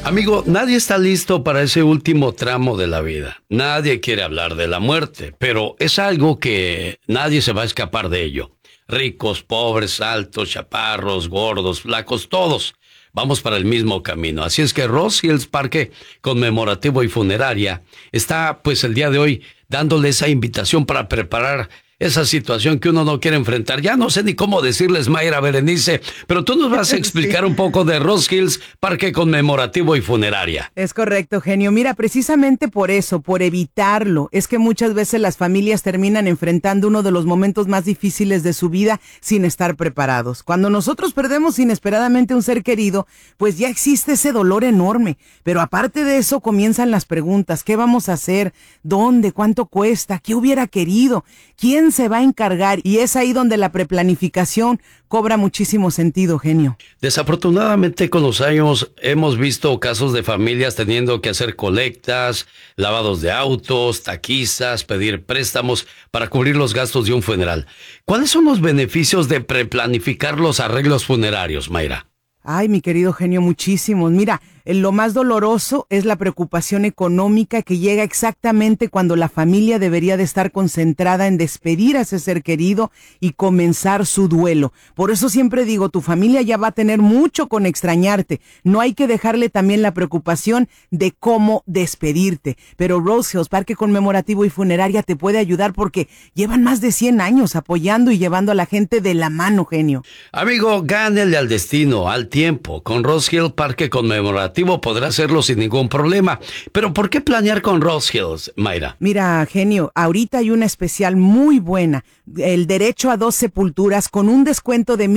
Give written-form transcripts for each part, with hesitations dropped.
Amigo, nadie está listo para ese último tramo de la vida. Nadie quiere hablar de la muerte, pero es algo que nadie se va a escapar de ello. Ricos, pobres, altos, chaparros, gordos, flacos, todos vamos para el mismo camino. Así es que Ross Hills Parque Conmemorativo y Funeraria está, pues, el día de hoy dándole esa invitación para preparar esa situación que uno no quiere enfrentar. Ya no sé ni cómo decirles, Mayra, Berenice, pero tú nos vas a explicar un poco de Ross Hills Parque Conmemorativo y Funeraria. Es correcto, genio. Mira, precisamente por eso, por evitarlo, es que muchas veces las familias terminan enfrentando uno de los momentos más difíciles de su vida sin estar preparados. Cuando nosotros perdemos inesperadamente un ser querido, pues ya existe ese dolor enorme. Pero aparte de eso comienzan las preguntas. ¿Qué vamos a hacer? ¿Dónde? ¿Cuánto cuesta? ¿Qué hubiera querido? ¿Quién se va a encargar? Y es ahí donde la preplanificación cobra muchísimo sentido, genio. Desafortunadamente con los años hemos visto casos de familias teniendo que hacer colectas, lavados de autos, taquizas, pedir préstamos para cubrir los gastos de un funeral. ¿Cuáles son los beneficios de preplanificar los arreglos funerarios, Mayra? Ay, mi querido genio, muchísimos. Mira, lo más doloroso es la preocupación económica que llega exactamente cuando la familia debería de estar concentrada en despedir a ese ser querido y comenzar su duelo. Por eso siempre digo, tu familia ya va a tener mucho con extrañarte. No hay que dejarle también la preocupación de cómo despedirte. Pero Ross Hills Parque Conmemorativo y Funeraria te puede ayudar porque llevan más de 100 años apoyando y llevando a la gente de la mano, genio. Amigo, gánele al destino, al tiempo. Con Ross Hills Parque Conmemorativo podrá hacerlo sin ningún problema. Pero ¿por qué planear con Ross Hills, Mayra? Mira, genio, ahorita hay una especial muy buena. El derecho a 2 sepulturas con un descuento de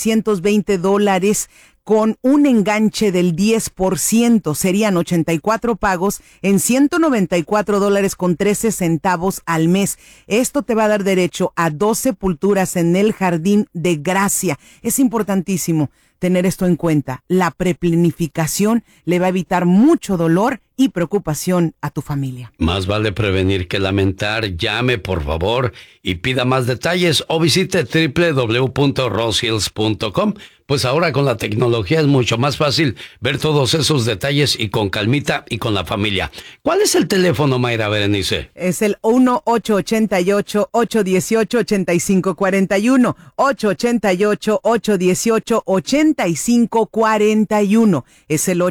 $1,620 con un enganche del 10%. Serían 84 pagos en $194 con 13 centavos al mes. Esto te va a dar derecho a 2 sepulturas en el Jardín de Gracia. Es importantísimo tener esto en cuenta. La preplanificación le va a evitar mucho dolor y preocupación a tu familia. Más vale prevenir que lamentar. Llame, por favor, y pida más detalles o visite www.rosshills.com. Pues ahora con la tecnología es mucho más fácil ver todos esos detalles y con calmita y con la familia. ¿Cuál es el teléfono, Mayra Berenice? Es el 1-888-818-8541. 888-818-8541. Es el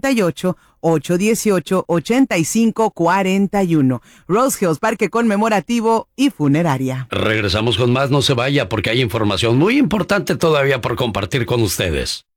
818-818-8541. Ross Hills Parque Conmemorativo y Funeraria. Regresamos con más, no se vaya porque hay información muy importante todavía por compartir con ustedes.